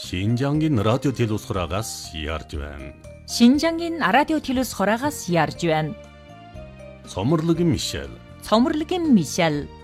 Шинжангийн радио телевизхораагаас ярьж байна. Шинжангийн радио телевизхораагаас ярьж байна. Цоморлогын Мишель. Цоморлогын Мишель.